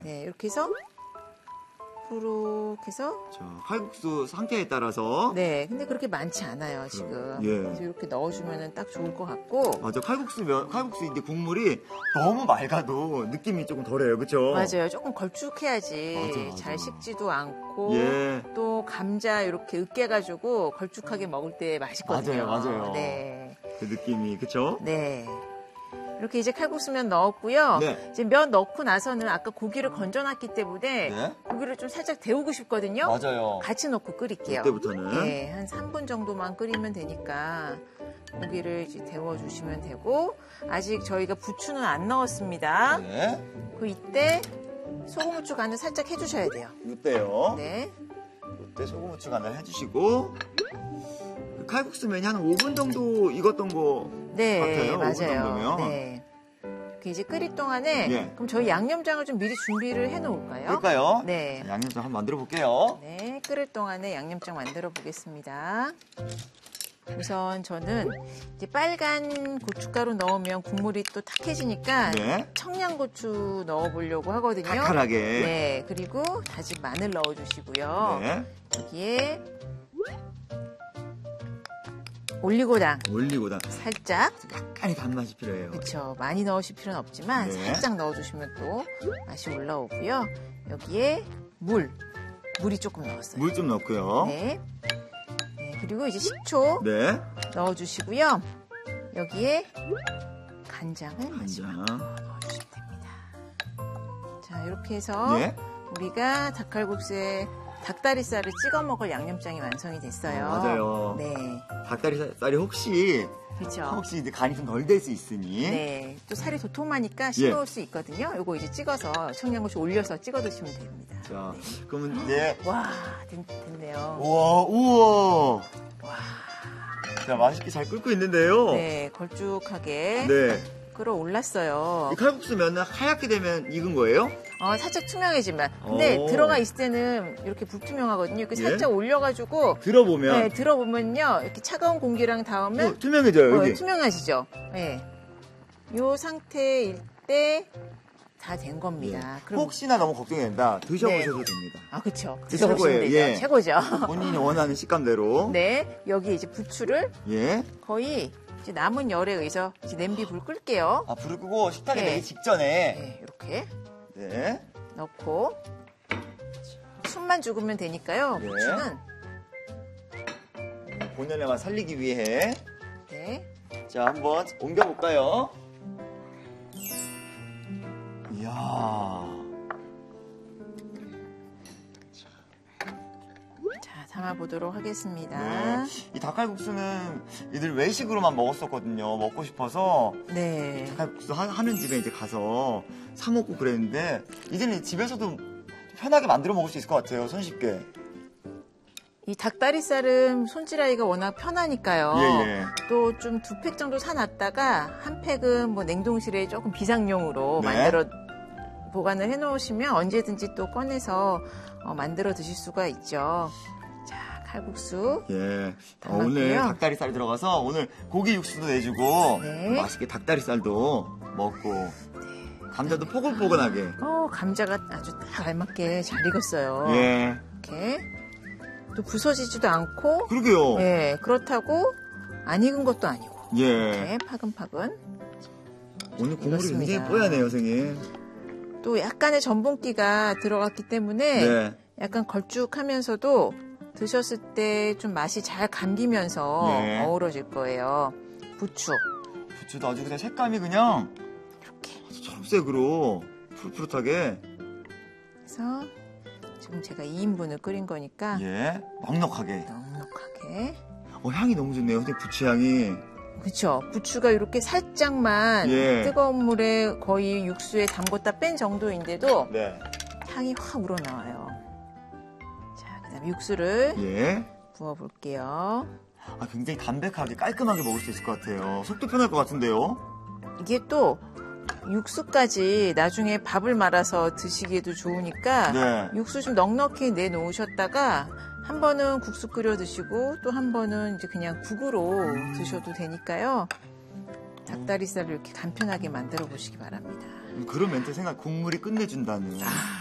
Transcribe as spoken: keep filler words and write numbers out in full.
네, 이렇게 해서 후룩 해서 자, 칼국수 상태에 따라서 네, 근데 그렇게 많지 않아요 지금. 예. 그래서 이렇게 넣어주면 딱 좋을 것 같고. 맞아, 칼국수 면 칼국수인데 국물이 너무 맑아도 느낌이 조금 덜해요, 그렇죠? 맞아요, 조금 걸쭉해야지 맞아, 맞아. 잘 식지도 않고 예. 또 감자 이렇게 으깨가지고 걸쭉하게 먹을 때 맛있거든요. 맞아요, 맞아요. 네, 그 느낌이 그렇죠? 네. 이렇게 이제 칼국수면 넣었고요. 네. 이제 면 넣고 나서는 아까 고기를 건져놨기 때문에 네. 고기를 좀 살짝 데우고 싶거든요. 맞아요. 같이 넣고 끓일게요. 이때부터는 네, 한 삼 분 정도만 끓이면 되니까 고기를 이제 데워주시면 되고, 아직 저희가 부추는 안 넣었습니다. 네. 그 이때 소금 후추 간을 살짝 해주셔야 돼요. 이때요. 네, 이때 소금 후추 간을 해주시고 칼국수면이 한 오 분 정도 익었던 거 네, 같아요. 오 분 맞아요. 정도면. 네. 그 이제 끓일 동안에 예. 그럼 저희 양념장을 좀 미리 준비를 해놓을까요? 그럴까요? 네. 자, 양념장 한번 만들어 볼게요. 네, 끓일 동안에 양념장 만들어 보겠습니다. 우선 저는 이제 빨간 고춧가루 넣으면 국물이 또 탁해지니까 네. 청양고추 넣어보려고 하거든요. 칼칼하게. 네, 그리고 다진 마늘 넣어주시고요. 네. 여기에 올리고당 올리고당. 살짝, 약간의 단맛이 필요해요. 그렇죠. 많이 넣으실 필요는 없지만 네. 살짝 넣어주시면 또 맛이 올라오고요. 여기에 물, 물이 조금 넣었어요. 물 좀 넣고요. 네. 네, 그리고 이제 식초 네. 넣어주시고요. 여기에 간장을 마지막 간장. 넣어주시면 됩니다. 자, 이렇게 해서 네. 우리가 닭칼국수에 닭다리살을 찍어 먹을 양념장이 완성이 됐어요. 어, 맞아요. 네, 닭다리살이 혹시 그렇죠. 혹시 이제 간이 좀 덜 될 수 있으니 네, 또 살이 도톰하니까 싱거울 수 있거든요. 요거 이제 찍어서 청양고추 올려서 찍어 드시면 됩니다. 자, 그러면 이제 와, 됐, 됐네요. 우와, 우와. 와, 자, 맛있게 잘 끓고 있는데요. 네, 걸쭉하게 네. 끓어올랐어요. 이 칼국수 면은 하얗게 되면 익은 거예요? 어, 살짝 투명해지만. 근데 오. 들어가 있을 때는 이렇게 불투명하거든요. 이렇게 예? 살짝 올려가지고 들어보면 네, 들어보면요. 이렇게 차가운 공기랑 닿으면 어, 투명해져요, 어, 여기. 투명해지죠. 네. 이 상태일 때 다 된 겁니다. 예. 그럼 혹시나 너무 걱정이 된다. 드셔보셔도 됩니다. 아, 그렇죠. 그 드셔보시면 최고예요. 되죠. 예. 최고죠. 본인이 원하는 식감대로. 네, 여기 이제 부추를 예. 거의 이제 남은 열에 의해서 이제 냄비 불 끌게요. 아, 불을 끄고 식탁에 네. 내기 직전에. 네, 이렇게 네. 넣고 숨만 죽으면 되니까요. 네. 부추는 본연의 맛 살리기 위해. 네. 자, 한번 옮겨볼까요? 이야. 자, 담아보도록 하겠습니다. 네. 이 닭칼국수는 이들 외식으로만 먹었었거든요. 먹고 싶어서 네. 닭칼국수 하- 하는 집에 이제 가서 사 먹고 그랬는데 이제는 집에서도 편하게 만들어 먹을 수 있을 것 같아요. 손쉽게. 이 닭다리살은 손질하기가 워낙 편하니까요. 예, 예. 또 좀 두 팩 정도 사놨다가 한 팩은 뭐 냉동실에 조금 비상용으로 네. 만들어 보관을 해놓으시면 언제든지 또 꺼내서 어, 만들어 드실 수가 있죠. 자, 칼국수. 예. 어, 담았고요. 오늘 닭다리살이 들어가서 오늘 고기 육수도 내주고 네. 맛있게 닭다리살도 먹고 감자도 포글포글하게. 어, 감자가 아주 딱 알맞게 잘 익었어요. 예. 이렇게. 또 부서지지도 않고, 그러게요. 예, 그렇다고 안 익은 것도 아니고. 예. 이렇게 파근파근. 오늘 국물이 익었습니다. 굉장히 뽀얗네요, 선생님. 또 약간의 전분기가 들어갔기 때문에 네. 약간 걸쭉하면서도 드셨을 때 좀 맛이 잘 감기면서 네. 어우러질 거예요. 부추. 부추도 아주 그냥 색감이 그냥 이렇게 아주 초록색으로 푸릇푸릇하게. 해서 지금 제가 이 인분을 끓인 거니까 예. 넉넉하게. 넉넉하게. 어, 향이 너무 좋네요, 선생님. 부추 향이. 그렇죠. 부추가 이렇게 살짝만 예. 뜨거운 물에 거의 육수에 담궜다 뺀 정도인데도 네. 향이 확 우러나와요. 자, 그다음에 육수를 예. 부어볼게요. 아, 굉장히 담백하게 깔끔하게 먹을 수 있을 것 같아요. 속도 편할 것 같은데요. 이게 또 육수까지 나중에 밥을 말아서 드시기에도 좋으니까 네. 육수 좀 넉넉히 내놓으셨다가 한 번은 국수 끓여 드시고 또 한 번은 이제 그냥 국으로 드셔도 되니까요. 닭다리살을 이렇게 간편하게 만들어 보시기 바랍니다. 그런 멘트 생각, 국물이 끝내준다는.